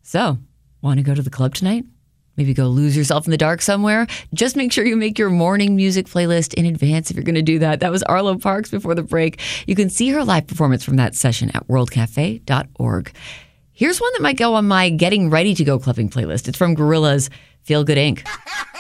So, want to go to the club tonight? Maybe go lose yourself in the dark somewhere? Just make sure you make your morning music playlist in advance if you're going to do that. That was Arlo Parks before the break. You can see her live performance from that session at worldcafe.org. Here's one that might go on my getting ready to go clubbing playlist. It's from Gorillaz, Feel Good Inc.